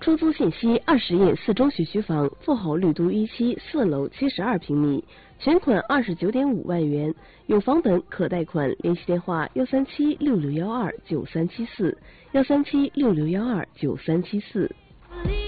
出租信息：20页4中学区房，富豪绿都一期4楼72平米，全款29.5万元，有房本可贷款，联系电话13766129374，13766129374。